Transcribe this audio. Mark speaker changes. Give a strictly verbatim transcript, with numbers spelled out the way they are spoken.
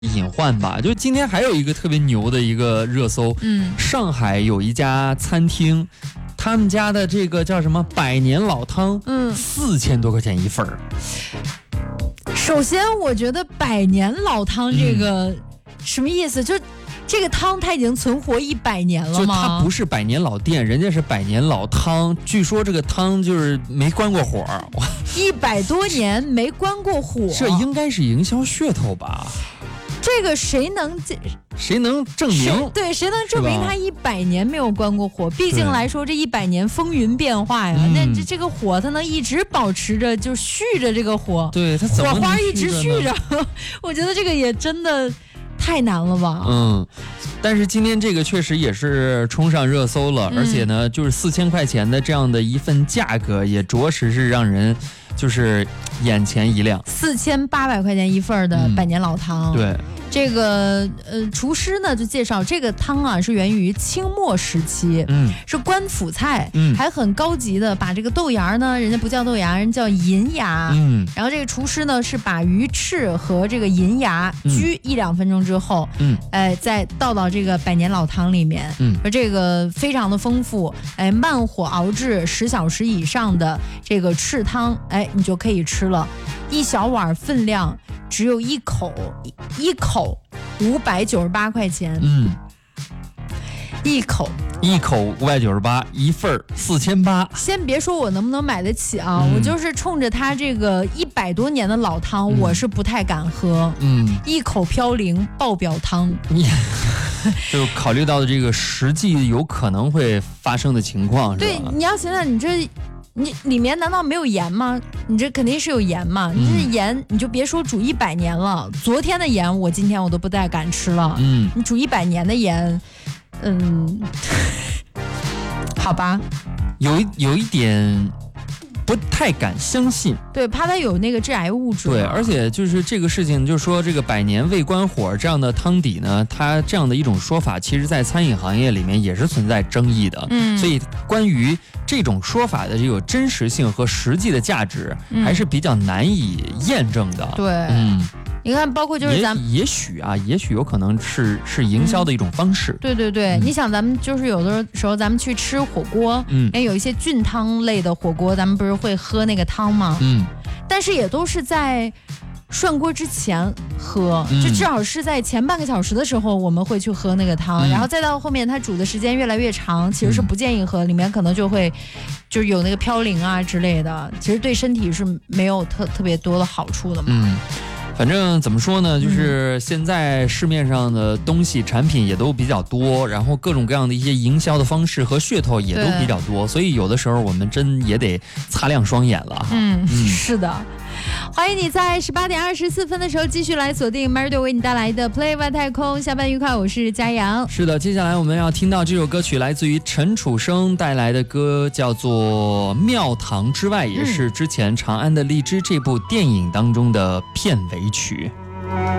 Speaker 1: 隐患吧。就今天还有一个特别牛的一个热搜，
Speaker 2: 嗯，
Speaker 1: 上海有一家餐厅，他们家的这个叫什么百年老汤，
Speaker 2: 嗯，
Speaker 1: 四千多块钱一份儿。
Speaker 2: 首先我觉得百年老汤这个、嗯、什么意思？就这个汤它已经存活一百年了吗？
Speaker 1: 就它不是百年老店，人家是百年老汤。据说这个汤就是没关过火，
Speaker 2: 一百多年没关过火，
Speaker 1: 这应该是营销噱头吧？
Speaker 2: 这个谁能
Speaker 1: 谁能证明？
Speaker 2: 对，谁能证明他一百年没有关过火？毕竟来说，这一百年风云变化呀，那这这个火它能一直保持着，就续着这个火，
Speaker 1: 对，它怎么
Speaker 2: 火花一直续着？我觉得这个也真的太难了吧？
Speaker 1: 嗯，但是今天这个确实也是冲上热搜了，嗯、而且呢，就是四千块钱的这样的一份价格，也着实是让人就是眼前一亮。
Speaker 2: 四千八百块钱一份的百年老汤，
Speaker 1: 嗯、对。
Speaker 2: 这个呃，厨师呢就介绍这个汤啊是源于清末时期，嗯，是官府菜，嗯，还很高级的，把这个豆芽呢，人家不叫豆芽，人叫银芽，嗯，然后这个厨师呢是把鱼翅和这个银芽焗一两分钟之后，嗯，哎，再倒到这个百年老汤里面，嗯，而这个非常的丰富，哎，慢火熬制十小时以上的这个翅汤，哎，你就可以吃了，一小碗分量。只有一口，一口五百九十八块钱，嗯，一口
Speaker 1: 一口五百九十八，一份四千八。
Speaker 2: 先别说我能不能买得起啊，嗯、我就是冲着它这个一百多年的老汤，嗯、我是不太敢喝，嗯，一口飘零爆表汤。
Speaker 1: 就考虑到的这个实际有可能会发生的情况，
Speaker 2: 对，你要想想你这。你里面难道没有盐吗？你这肯定是有盐嘛！你这盐，你就别说煮一百年了，昨天的盐我今天我都不太敢吃了。嗯，你煮一百年的盐，嗯，好吧，
Speaker 1: 有有一点不太敢相信，
Speaker 2: 对，怕它有那个致癌物质。
Speaker 1: 对，而且就是这个事情，就是说这个百年未关火这样的汤底呢，它这样的一种说法，其实在餐饮行业里面也是存在争议的。嗯，所以关于这种说法的这个真实性和实际的价值，嗯、还是比较难以验证的。
Speaker 2: 对，嗯。你看，包括就是咱们
Speaker 1: 也许啊，也许有可能是是营销的一种方式。
Speaker 2: 嗯、对对对，嗯、你想咱们就是有的时候咱们去吃火锅，嗯，有一些菌汤类的火锅，咱们不是会喝那个汤吗？嗯，但是也都是在涮锅之前喝，嗯、就至少是在前半个小时的时候我们会去喝那个汤，嗯、然后再到后面它煮的时间越来越长，其实是不建议喝，里面可能就会就有那个嘌呤啊之类的，其实对身体是没有特特别多的好处的嘛。
Speaker 1: 嗯，反正怎么说呢，就是现在市面上的东西产品也都比较多，然后各种各样的一些营销的方式和噱头也都比较多，所以有的时候我们真也得擦亮双眼了。
Speaker 2: 嗯，嗯是的。欢迎你在十八点二十四分的时候继续来锁定 Mardo 为你带来的 Play 外太空，下班愉快，我是佳阳。
Speaker 1: 是的，接下来我们要听到这首歌曲来自于陈楚生带来的歌，叫做《庙堂之外》，也是之前《长安的荔枝》这部电影当中的片尾曲。